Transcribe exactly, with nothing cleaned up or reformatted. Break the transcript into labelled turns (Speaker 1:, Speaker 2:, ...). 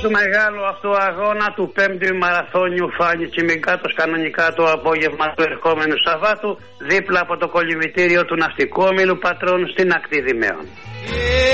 Speaker 1: του μεγάλου αυτού αγώνα του πέμπτου μαραθώνιου Φάνη Τσιμιγκάτος, κανονικά το απόγευμα του ερχόμενου Σαββάτου, δίπλα από το κολυμβητήριο του Ναυτικού Ομίλου Πατρών στην ακτή Δημαίων.